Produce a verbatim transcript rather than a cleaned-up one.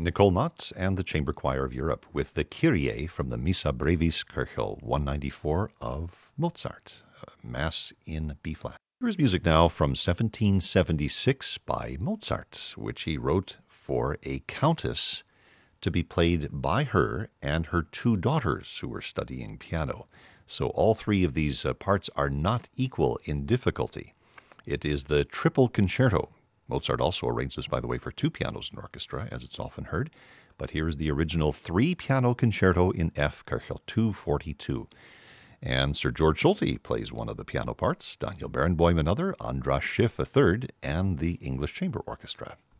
Nicole Mott and the Chamber Choir of Europe with the Kyrie from the Missa Brevis Kirchel one ninety-four of Mozart, Mass in B-flat. Here is music now from seventeen seventy-six by Mozart, which he wrote for a countess to be played by her and her two daughters who were studying piano. So all three of these uh, parts are not equal in difficulty. It is the triple concerto. Mozart also arranged this, by the way, for two pianos and orchestra, as it's often heard. But here is the original three-piano concerto in F, Köchel two forty-two. And Sir George Solti plays one of the piano parts, Daniel Barenboim another, Andras Schiff a third, and the English Chamber Orchestra.